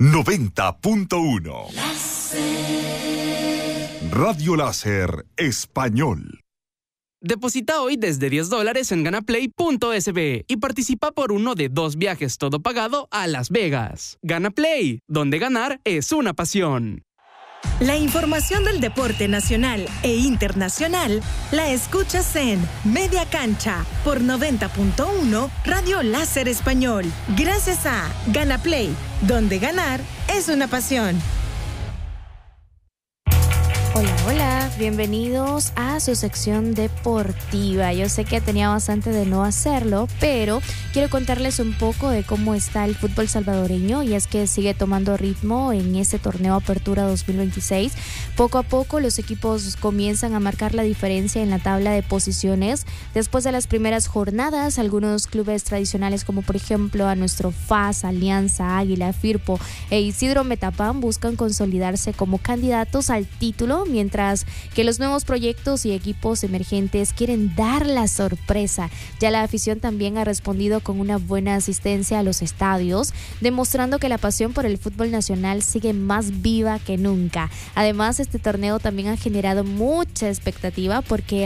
90.1 Radio Láser Español. Deposita hoy desde $10 en ganaplay.sb y participa por uno de 2 viajes todo pagado a Las Vegas. Ganaplay, donde ganar es una pasión. La información del deporte nacional e internacional la escuchas en Media Cancha por 90.1 Radio Láser Español. Gracias a Ganaplay, donde ganar es una pasión. Hola, hola, bienvenidos a su sección deportiva. Yo sé que tenía bastante de no hacerlo, pero quiero contarles un poco de cómo está el fútbol salvadoreño, y es que sigue tomando ritmo en este torneo Apertura 2026. Poco a poco los equipos comienzan a marcar la diferencia en la tabla de posiciones. Después de las primeras jornadas, algunos clubes tradicionales como por ejemplo a nuestro FAS, Alianza, Águila, Firpo e Isidro Metapán buscan consolidarse como candidatos al título, mientras que los nuevos proyectos y equipos emergentes quieren dar la sorpresa. Ya la afición también ha respondido con una buena asistencia a los estadios, demostrando que la pasión por el fútbol nacional sigue más viva que nunca. Además, este torneo también ha generado mucha expectativa porque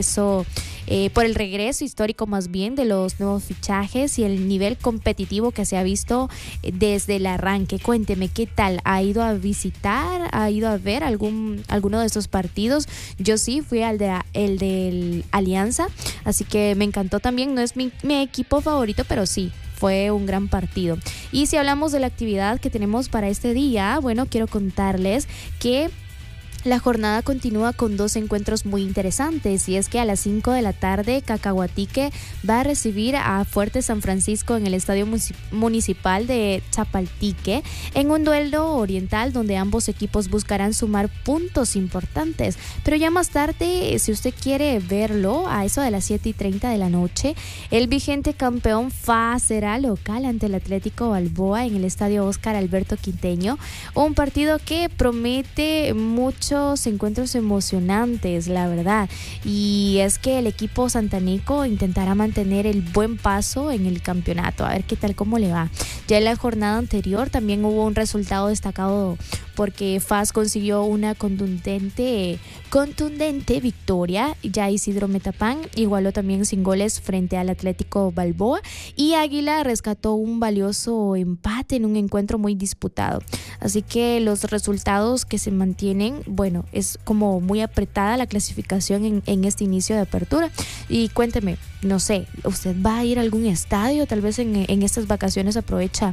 por el regreso histórico más bien de los nuevos fichajes y el nivel competitivo que se ha visto desde el arranque. Cuénteme, ¿qué tal? ¿Ha ido a visitar? ¿Ha ido a ver alguno de estos partidos? Yo sí, fui el del Alianza, así que me encantó también. No es mi equipo favorito, pero sí, fue un gran partido. Y si hablamos de la actividad que tenemos para este día, bueno, quiero contarles que la jornada continúa con 2 encuentros muy interesantes, y es que a las 5 de la tarde Cacahuatique va a recibir a Fuerte San Francisco en el Estadio Municipal de Chapaltique en un duelo oriental donde ambos equipos buscarán sumar puntos importantes. Pero ya más tarde, si usted quiere verlo, a eso de las 7:30 de la noche, el vigente campeón FAS será local ante el Atlético Balboa en el Estadio Óscar Alberto Quinteño, un partido que promete muchos encuentros emocionantes, la verdad. Y es que el equipo santaneco intentará mantener el buen paso en el campeonato, a ver qué tal, cómo le va. Ya en la jornada anterior también hubo un resultado destacado porque FAS consiguió una contundente victoria. Ya Isidro Metapán igualó también sin goles frente al Atlético Balboa, y Águila rescató un valioso empate en un encuentro muy disputado. Así que los resultados que se mantienen, bueno, es como muy apretada la clasificación en este inicio de apertura. Y cuénteme, no sé, ¿usted va a ir a algún estadio? Tal vez en estas vacaciones aprovecha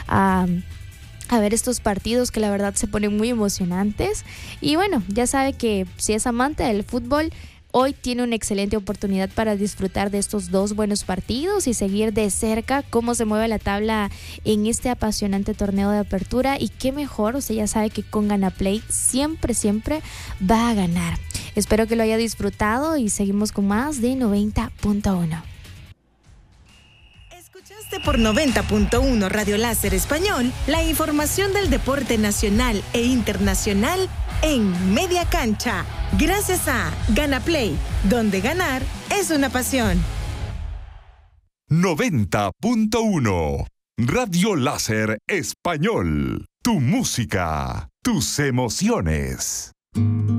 a ver estos partidos que la verdad se ponen muy emocionantes. Y bueno, ya sabe que si es amante del fútbol, hoy tiene una excelente oportunidad para disfrutar de estos 2 buenos partidos y seguir de cerca cómo se mueve la tabla en este apasionante torneo de apertura. Y qué mejor, usted ya sabe que con Ganaplay siempre va a ganar. Espero que lo haya disfrutado y seguimos con más de 90.1. Por 90.1 Radio Láser Español, la información del deporte nacional e internacional en Media Cancha. Gracias a Ganaplay, donde ganar es una pasión. 90.1 Radio Láser Español. Tu música, tus emociones.